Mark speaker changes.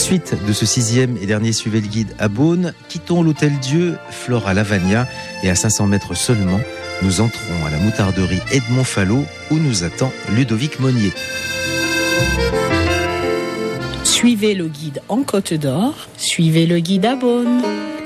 Speaker 1: Suite de ce 6e et dernier Suivez le guide à Beaune, quittons l'Hôtel-Dieu, Flore à Lavagna, et à 500 mètres seulement, nous entrons à la moutarderie Edmond Fallot où nous attend Ludovic Monnier.
Speaker 2: Suivez le guide en Côte d'Or, suivez le guide à Beaune.